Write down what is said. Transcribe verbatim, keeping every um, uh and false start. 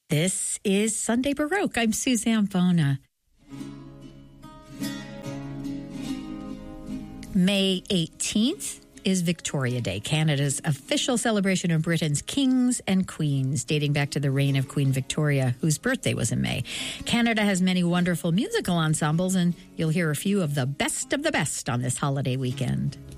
This is Sunday Baroque. I'm Suzanne Bona. May eighteenth is Victoria Day, Canada's official celebration of Britain's kings and queens, dating back to the reign of Queen Victoria, whose birthday was in May. Canada has many wonderful musical ensembles, and you'll hear a few of the best of the best on this holiday weekend.